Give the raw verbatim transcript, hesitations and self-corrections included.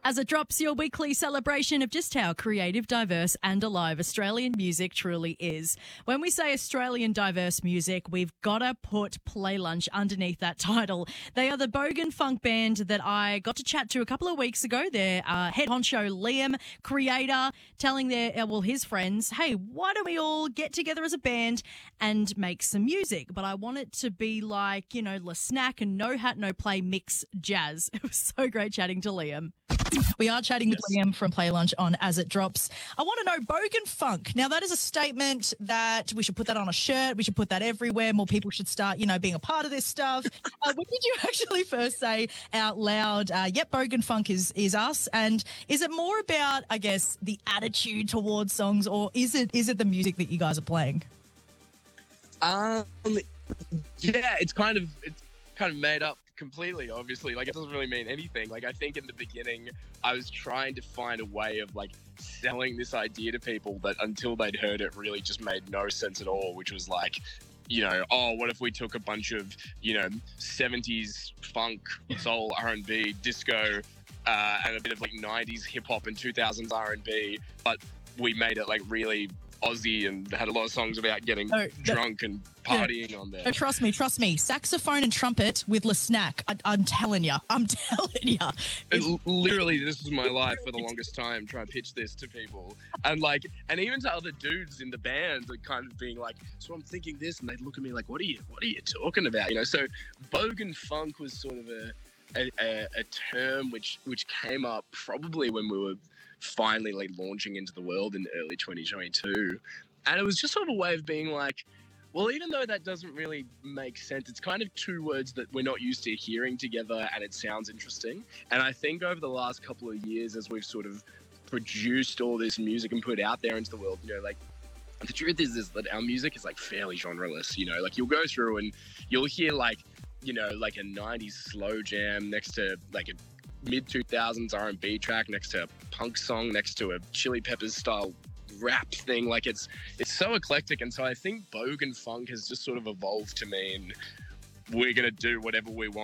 As it drops, your weekly celebration of just how creative, diverse and alive Australian music truly is. When we say Australian diverse music, we've got to put Play Lunch underneath that title. They are the Bogan Funk band that I got to chat to a couple of weeks ago. Their uh, head honcho, Liam, creator, telling their, uh, well, his friends, hey, why don't we all get together as a band and make some music? But I want it to be like, you know, La Snack and No Hat, No Play mix jazz. It was so great chatting to Liam. We are chatting with yes. Liam from Play Lunch on As It Drops. I want to know Bogan Funk. Now, that is a statement that we should put that on a shirt. We should put that everywhere. More people should start, you know, being a part of this stuff. Uh, when did you actually first say out loud, uh, yep, Bogan Funk is, is us? And is it more about, I guess, the attitude towards songs, or is it is it the music that you guys are playing? Um, yeah, it's kind of it's kind of made up completely, obviously. Like, it doesn't really mean anything. Like, I think in the beginning I was trying to find a way of like selling this idea to people that until they'd heard it really just made no sense at all, which was like, you know, oh, what if we took a bunch of, you know, seventies funk, soul, R and B, disco, uh, and a bit of like nineties hip hop and two thousands R and B, but we made it like really Aussie and had a lot of songs about getting oh, drunk and partying yeah. on there. Oh, trust me, trust me. Saxophone and trumpet with La Snack. I, I'm telling you. I'm telling you. Literally, this was my life for the longest time, trying to pitch this to people. And like, and even to other dudes in the band, like, kind of being like, so I'm thinking this, and they'd look at me like, what are you, what are you talking about? You know, so Bogan Funk was sort of a, a, a, a term which, which came up probably when we were finally like launching into the world in early twenty twenty-two, and it was just sort of a way of being like, well, even though that doesn't really make sense, it's kind of two words that we're not used to hearing together, and it sounds interesting. And I think over the last couple of years, as we've sort of produced all this music and put it out there into the world, you know, like, the truth is is that our music is like fairly genreless. You know, like, you'll go through and you'll hear like, you know, like a nineties slow jam next to like a mid two thousands R and B track next to a punk song next to a Chili Peppers style rap thing. Like, it's it's so eclectic. And so I think Bogan Funk has just sort of evolved to mean we're going to do whatever we want